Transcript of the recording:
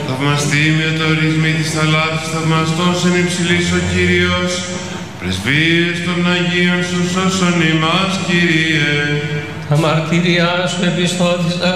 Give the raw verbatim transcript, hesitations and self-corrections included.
Θαυμαστή με το ρυθμί της θαλάσσης, θαυμαστός εν υψηλής ο Κύριος, πρεσβείες των Αγίων σου σώσον ημάς, Κύριε. Τα μαρτύρια σου επιστότησα